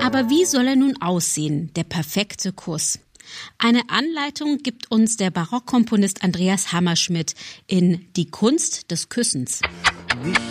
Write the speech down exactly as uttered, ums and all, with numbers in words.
Aber wie soll er nun aussehen, der perfekte Kuss? Eine Anleitung gibt uns der Barockkomponist Andreas Hammerschmidt in Die Kunst des Küssens.